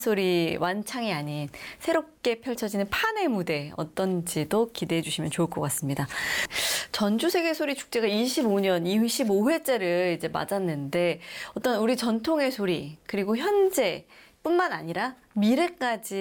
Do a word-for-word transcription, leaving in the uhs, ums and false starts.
소리 완창이 아닌 새롭게 펼쳐지는 판의 무대 어떤지도 기대해 주시면 좋을 것 같습니다. 전주세계소리 축제가 이십오 년 이십오 회째를 이제 맞았는데 어떤 우리 전통의 소리 그리고 현재 뿐만 아니라 미래까지